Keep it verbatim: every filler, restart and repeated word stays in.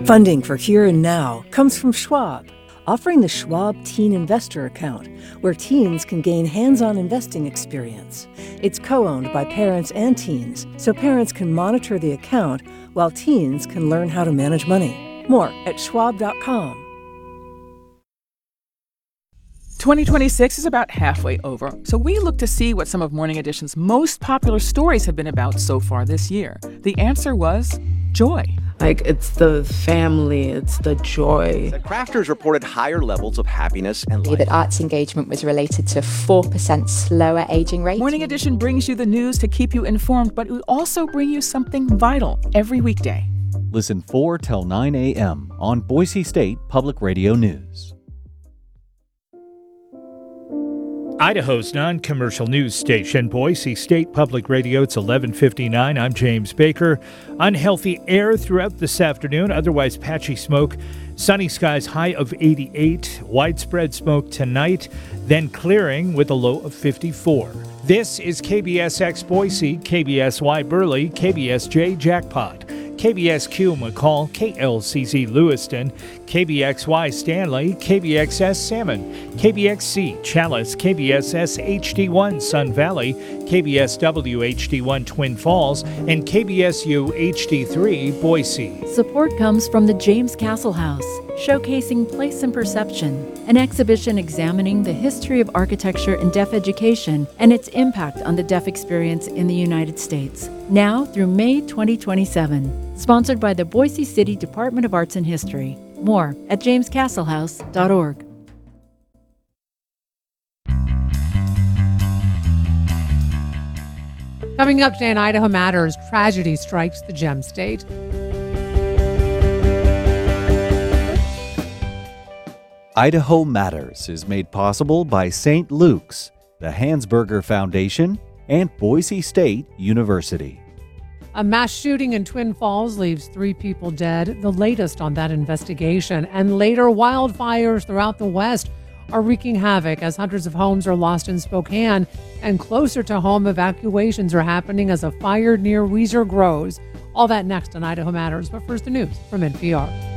Funding for Here and Now comes from Schwab, offering the Schwab Teen Investor Account, where teens can gain hands-on investing experience. It's co-owned by parents and teens, so parents can monitor the account while teens can learn how to manage money. More at schwab dot com. twenty twenty-six is about halfway over, so we look to see what some of Morning Edition's most popular stories have been about so far this year. The answer was joy. Like, it's the family, it's the joy. The crafters reported higher levels of happiness and life. That arts engagement was related to a four percent slower aging rate. Morning Edition brings you the news to keep you informed, but we also bring you something vital every weekday. Listen four till nine a.m. on Boise State Public Radio News. Idaho's non-commercial news station, Boise State Public Radio. It's eleven fifty-nine. I'm James Baker. Unhealthy air throughout this afternoon, otherwise patchy smoke. Sunny skies, high of eighty-eight. Widespread smoke tonight, then clearing with a low of fifty-four. This is K B S X Boise, K B S Y Burley, K B S J Jackpot, K B S Q McCall, K L C Z Lewiston, K B X Y Stanley, K B X S Salmon, K B X C Chalice, K B S S H D one Sun Valley, K B S W H D one Twin Falls, and K B S U H D three Boise. Support comes from the James Castle House, showcasing Place and Perception, an exhibition examining the history of architecture in deaf education and its impact on the deaf experience in the United States. Now through May twenty twenty-seven. Sponsored by the Boise City Department of Arts and History. More at james castle house dot org. Coming up today in Idaho Matters, tragedy strikes the Gem State. Idaho Matters is made possible by Saint Luke's, the Hansberger Foundation, and Boise State University. A mass shooting in Twin Falls leaves three people dead, the latest on that investigation. And later, wildfires throughout the West are wreaking havoc as hundreds of homes are lost in Spokane. And closer to home, evacuations are happening as a fire near Weiser grows. All that next on Idaho Matters. But first, the news from N P R.